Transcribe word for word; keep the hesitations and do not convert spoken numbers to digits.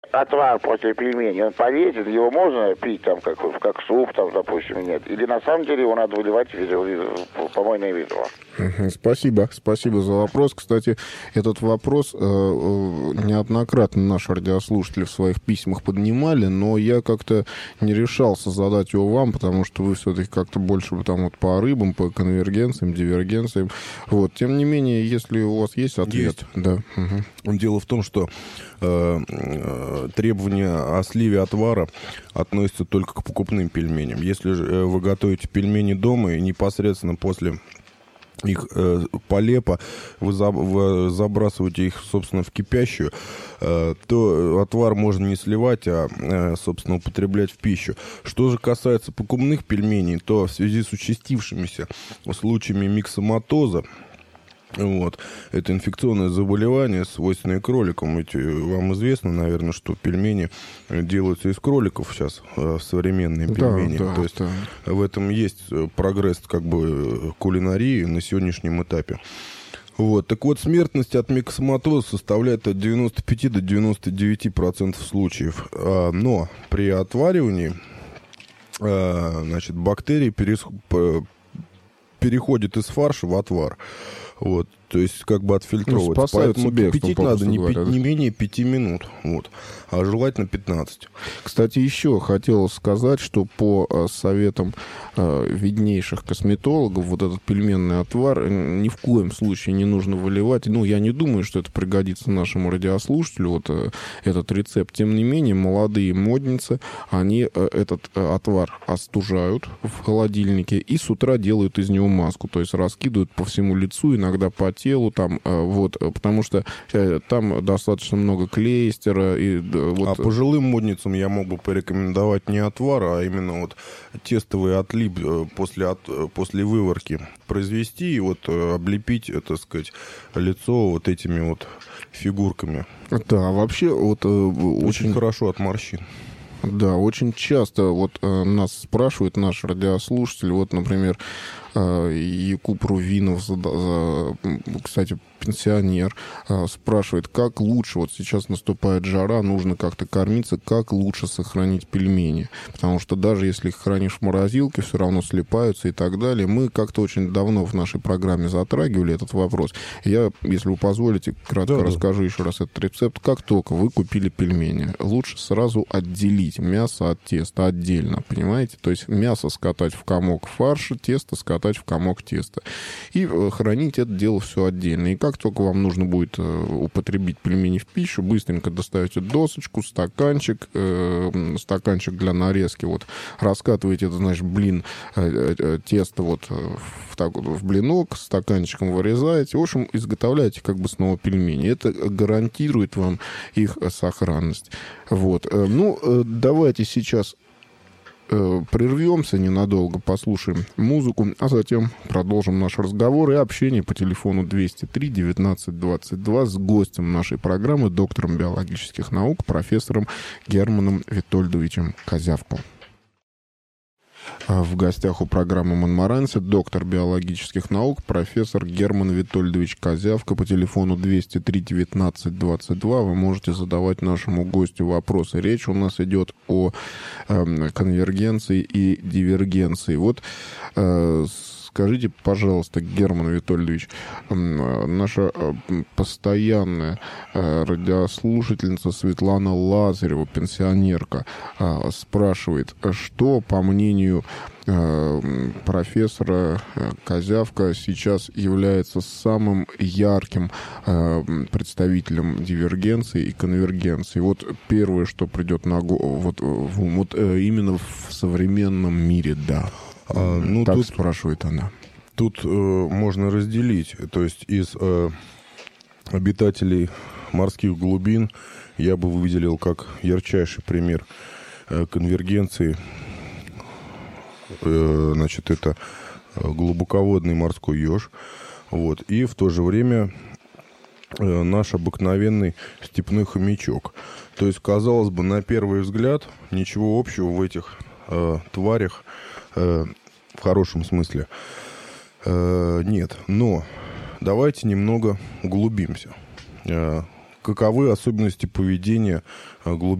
отвар после пельменей, он полезен, его можно пить там как, как суп, там, допустим, нет? Или на самом деле его надо выливать в помойное ведро? Спасибо, спасибо за вопрос. Кстати, этот вопрос э, неоднократно наши радиослушатели в своих письмах поднимали, но я как-то не решался задать его вам, потому что вы все-таки как-то больше там вот по рыбам, по конвергенциям, дивергенциям. Вот. Тем не менее, если у вас есть ответ... Есть. Да. Угу. Дело в том, что э, э, требования о сливе отвара относятся только к покупным пельменям. Если же вы готовите пельмени дома и непосредственно после их э, полепа, вы, за, вы забрасываете их, собственно, в кипящую, э, то отвар можно не сливать, а, э, собственно, употреблять в пищу. Что же касается покупных пельменей, то в связи с участившимися случаями миксоматоза, вот, это инфекционное заболевание, свойственное кроликам. Ведь вам известно, наверное, что пельмени делаются из кроликов сейчас, современные пельмени. Да, да, То есть да. в этом есть прогресс как бы кулинарии на сегодняшнем этапе. Вот. Так вот, смертность от миксоматоза составляет от девяноста пяти до девяноста девяти процентов случаев. Но при отваривании, значит, бактерии переходят из фарша в отвар. Вот, то есть как бы отфильтровывать. Ну, поэтому кипятить надо не, говоря, не менее пяти минут, вот, а желательно пятнадцать. Кстати, еще хотел сказать, что по э, советам э, виднейших косметологов вот этот пельменный отвар ни в коем случае не нужно выливать. Ну, я не думаю, что это пригодится нашему радиослушателю, вот э, этот рецепт. Тем не менее, молодые модницы, они э, этот э, отвар остужают в холодильнике и с утра делают из него маску, то есть раскидывают по всему лицу, иногда по телу, там, э, вот, потому что э, там достаточно много клейстера. И, вот... А пожилым модницам я мог бы порекомендовать не отвар, а именно вот тестовый отлип после, от, после выварки произвести и вот облепить, так сказать, лицо вот этими вот фигурками. Да, вообще вот... Очень, очень хорошо от морщин. Да, очень часто вот э, нас спрашивают наши радиослушатели, вот, например, э, Якуб Рувинов, за, за, кстати, пенсионер, э, спрашивает, как лучше, вот сейчас наступает жара, нужно как-то кормиться, как лучше сохранить пельмени, потому что даже если их хранишь в морозилке, все равно слипаются и так далее. Мы как-то очень давно в нашей программе затрагивали этот вопрос. Я, если вы позволите, кратко да, расскажу да. еще раз этот рецепт. Как только вы купили пельмени, лучше сразу отделить мясо от теста отдельно, понимаете? То есть мясо скатать в комок фарша, тесто скатать в комок теста. И хранить это дело все отдельно. И как только вам нужно будет употребить пельмени в пищу, быстренько достаете досочку, стаканчик, э, стаканчик для нарезки, вот, раскатываете это, значит, блин, э, э, тесто вот в, так, в блинок, стаканчиком вырезаете, в общем, изготовляете как бы снова пельмени. Это гарантирует вам их сохранность. Вот. Ну, давайте сейчас прервемся ненадолго, послушаем музыку, а затем продолжим наш разговор и общение по телефону двести три девятнадцать двадцать два с гостем нашей программы, доктором биологических наук, профессором Германом Витольдовичем Козявко. В гостях у программы «Монморанси» доктор биологических наук, профессор Герман Витольдович Козявко. По телефону двести три девятнадцать двадцать два вы можете задавать нашему гостю вопросы. Речь у нас идет о э, конвергенции и дивергенции. Вот э, скажите, пожалуйста, Герман Витольдович, наша постоянная радиослушательница Светлана Лазарева, пенсионерка, спрашивает, что, по мнению профессора Козявко, сейчас является самым ярким представителем дивергенции и конвергенции. Вот первое, что придет на голову, вот, вот именно в современном мире, да. А, ну, так тут, спрашивает она. Тут э, можно разделить. То есть из э, обитателей морских глубин я бы выделил как ярчайший пример э, конвергенции. Э, значит, это глубоководный морской еж. Вот. И в то же время э, наш обыкновенный степной хомячок. То есть, казалось бы, на первый взгляд ничего общего в этих э, тварях э, в хорошем смысле э, нет. Но давайте немного углубимся. Э, каковы особенности поведения глубинных